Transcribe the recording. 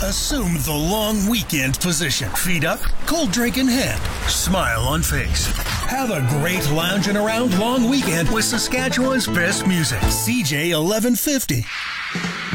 Assume the long weekend position. Feet up, cold drink in hand, smile on face. Have a great lounging around long weekend with Saskatchewan's best music. CJ 1150.